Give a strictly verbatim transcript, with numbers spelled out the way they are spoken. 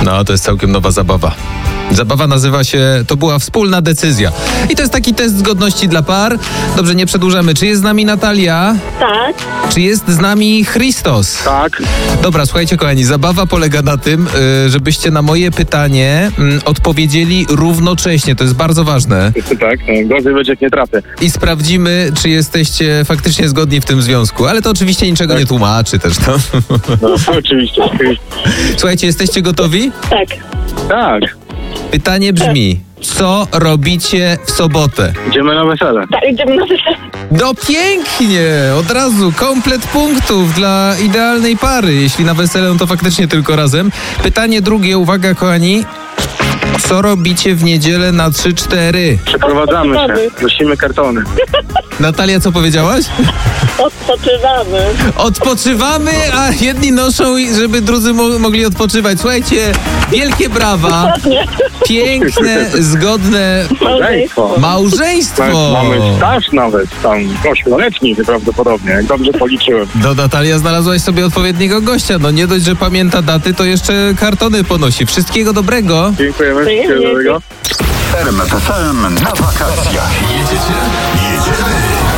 No, to jest całkiem nowa zabawa. Zabawa nazywa się To była wspólna decyzja. I to jest taki test zgodności dla par. Dobrze, nie przedłużamy. Czy jest z nami Natalia? Tak. Czy jest z nami Christos? Tak. Dobra, słuchajcie kochani, zabawa polega na tym, y, żebyście na moje pytanie y, odpowiedzieli równocześnie. To jest bardzo ważne. Tak, no, gorzej będzie jak nie trafię. I sprawdzimy, czy jesteście faktycznie zgodni w tym związku. Ale to oczywiście niczego Tak. nie tłumaczy też. No. No, oczywiście. Słuchajcie, jesteście gotowi? Tak. Tak. Pytanie brzmi, co robicie w sobotę? Idziemy na wesele. Tak, idziemy na wesele. No pięknie! Od razu komplet punktów dla idealnej pary. Jeśli na wesele, no to faktycznie tylko razem. Pytanie drugie, uwaga kochani. Co robicie w niedzielę na trzy cztery? Przeprowadzamy się. Prosimy kartony. Natalia, co powiedziałaś? Odpoczywamy. Odpoczywamy, a jedni noszą, żeby drudzy mo- mogli odpoczywać. Słuchajcie, wielkie brawa. Nie. Piękne, zgodne Małżeństwo. małżeństwo. Mamy staż nawet tam ośmioletni prawdopodobnie, jak dobrze policzyłem. No Natalia, znalazłaś sobie odpowiedniego gościa. No nie dość, że pamięta daty, to jeszcze kartony ponosi. Wszystkiego dobrego. Dziękujemy. Wszystkiego dobrego. R M F F M na wakacjach. Jedziecie?